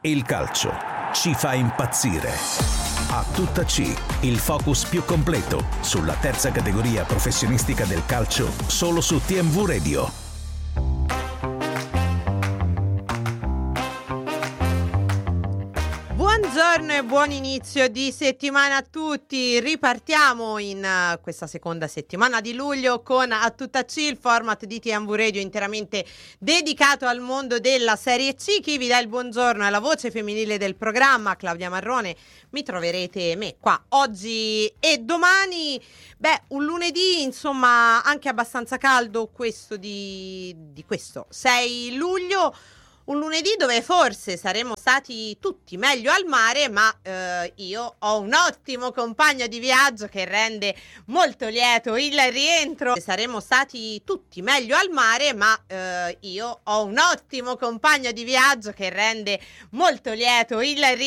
Il calcio ci fa impazzire. A tutta C, il focus più completo sulla terza categoria professionistica del calcio, solo su TMV Radio. Buongiorno e buon inizio di settimana a tutti. Ripartiamo in questa seconda settimana di luglio con A Tutta C, il format di TMV Radio interamente dedicato al mondo della Serie C. Chi vi dà il buongiorno è la voce femminile del programma, Claudia Marrone. Mi troverete me qua oggi e domani. Un lunedì insomma anche abbastanza caldo questo di questo 6 luglio. Un lunedì dove forse saremmo stati tutti meglio al mare, ma io ho un ottimo compagno di viaggio che rende molto lieto il rientro. Saremmo stati tutti meglio al mare, ma io ho un ottimo compagno di viaggio che rende molto lieto il rientro